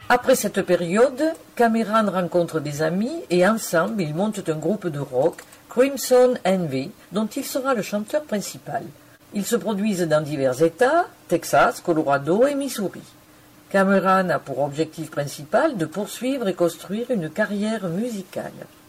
Après cette période, Cameron rencontre des amis et ensemble ils montent un groupe de rock, Crimson Envy, dont il sera le chanteur principal. Ils se produisent dans divers États, Texas, Colorado et Missouri. Cameron a pour objectif principal de poursuivre et construire une carrière musicale.